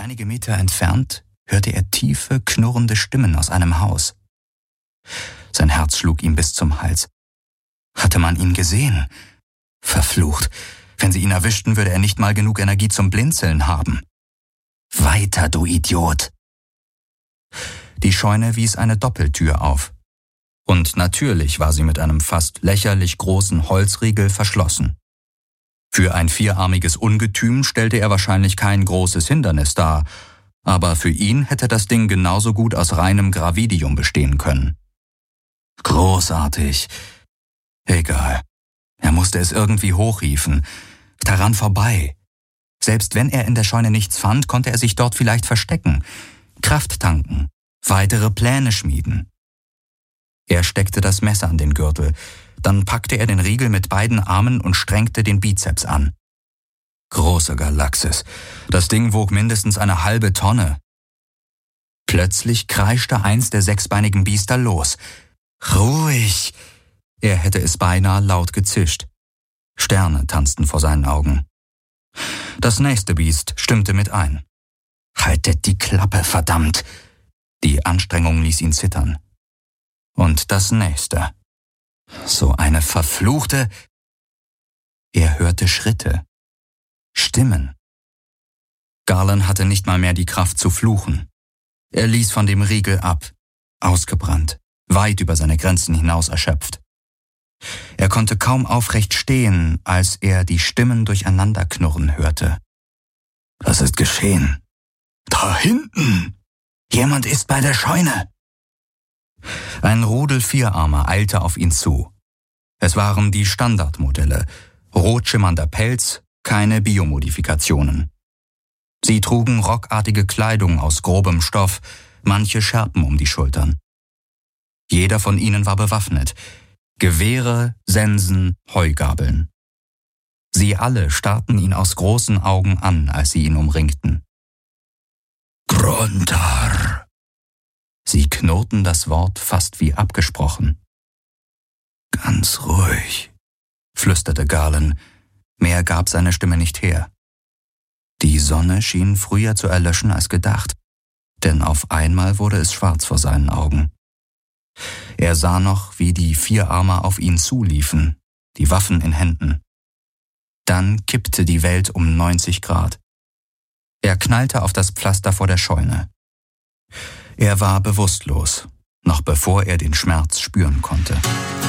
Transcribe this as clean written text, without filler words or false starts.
Einige Meter entfernt hörte er tiefe, knurrende Stimmen aus einem Haus. Sein Herz schlug ihm bis zum Hals. Hatte man ihn gesehen? Verflucht, wenn sie ihn erwischten, würde er nicht mal genug Energie zum Blinzeln haben. Weiter, du Idiot! Die Scheune wies eine Doppeltür auf. Und natürlich war sie mit einem fast lächerlich großen Holzriegel verschlossen. Für ein vierarmiges Ungetüm stellte er wahrscheinlich kein großes Hindernis dar, aber für ihn hätte das Ding genauso gut aus reinem Gravidium bestehen können. Großartig. Egal. Er musste es irgendwie hochhieven. Daran vorbei. Selbst wenn er in der Scheune nichts fand, konnte er sich dort vielleicht verstecken, Kraft tanken, weitere Pläne schmieden. Er steckte das Messer an den Gürtel, dann packte er den Riegel mit beiden Armen und strengte den Bizeps an. Große Galaxis, das Ding wog mindestens eine halbe Tonne. Plötzlich kreischte eins der sechsbeinigen Biester los. Ruhig! Er hätte es beinahe laut gezischt. Sterne tanzten vor seinen Augen. Das nächste Biest stimmte mit ein. Haltet die Klappe, verdammt! Die Anstrengung ließ ihn zittern. Und das nächste. So eine verfluchte... Er hörte Schritte. Stimmen. Garland hatte nicht mal mehr die Kraft zu fluchen. Er ließ von dem Riegel ab, ausgebrannt, weit über seine Grenzen hinaus erschöpft. Er konnte kaum aufrecht stehen, als er die Stimmen durcheinander knurren hörte. Was ist geschehen? Da hinten! Jemand ist bei der Scheune! Ein Rudel Vierarmer eilte auf ihn zu. Es waren die Standardmodelle, rot schimmernder Pelz, keine Biomodifikationen. Sie trugen rockartige Kleidung aus grobem Stoff, manche Schärpen um die Schultern. Jeder von ihnen war bewaffnet. Gewehre, Sensen, Heugabeln. Sie alle starrten ihn aus großen Augen an, als sie ihn umringten. Grondar! Sie knurrten das Wort fast wie abgesprochen. Ganz ruhig, flüsterte Garland. Mehr gab seine Stimme nicht her. Die Sonne schien früher zu erlöschen als gedacht, denn auf einmal wurde es schwarz vor seinen Augen. Er sah noch, wie die Vierarmer auf ihn zuliefen, die Waffen in Händen. Dann kippte die Welt um 90 Grad. Er knallte auf das Pflaster vor der Scheune. Er war bewusstlos, noch bevor er den Schmerz spüren konnte.